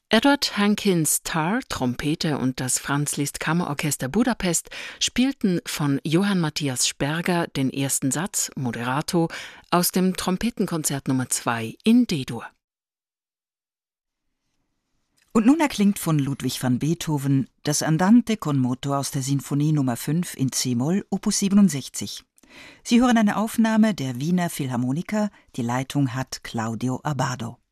Edward Hankins Tar, Trompete und das Franz Liszt Kammerorchester Budapest spielten von Johann Matthias Sperger den ersten Satz, Moderato, aus dem Trompetenkonzert Nummer 2 in D-Dur. Und nun erklingt von Ludwig van Beethoven das Andante con moto aus der Sinfonie Nummer 5 in c-Moll, Opus 67. Sie hören eine Aufnahme der Wiener Philharmoniker, die Leitung hat Claudio Abbado.